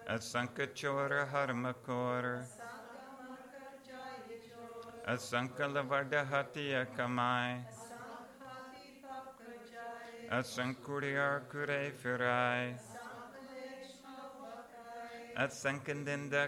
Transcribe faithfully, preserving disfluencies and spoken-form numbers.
Asankachora Harmakor, Asankalavada Hatiya Kamai, Asankuriar Kure Firai, Asankandinda